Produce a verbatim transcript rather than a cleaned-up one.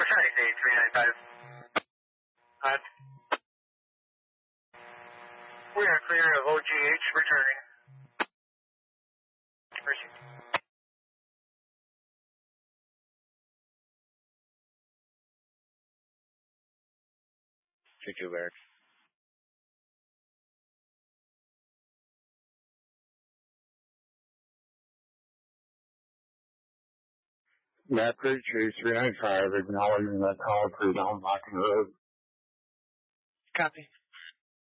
Sorry, say three nine five. Uh, we are clear of O G H returning. Mercy. two two Barracks. Matt thirty-two, three nine five, acknowledging that call for down Locken Road. Copy.